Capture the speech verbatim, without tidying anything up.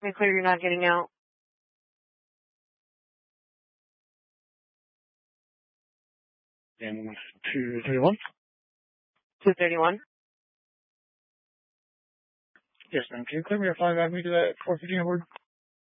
Make clear you're not getting out. And two thirty-one? two thirty-one? Yes, ma'am. Can you clear me a five avenue to that four fifteen board?